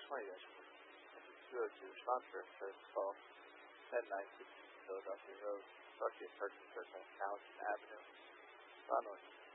20 元是 202 Schomburg First 12, 1096 Philadelphia Road, Southgate Parking, Townsend Avenue, Ronald